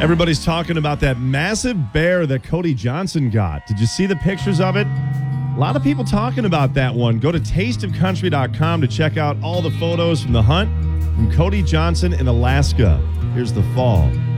Everybody's talking about that massive bear that Cody Johnson got. Did you see the pictures of it? A lot of people talking about that one. Go to tasteofcountry.com to check out all the photos from the hunt from Cody Johnson in Alaska. Here's the fall.